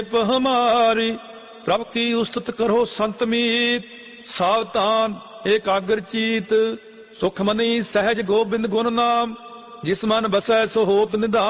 हमारी प्रभ की उस्तत करो संत मीत, सावधान एकाग्र चीत, सुख मनी सहज गोबिंद गुण नाम, जिस मन बसै सो होत निधान।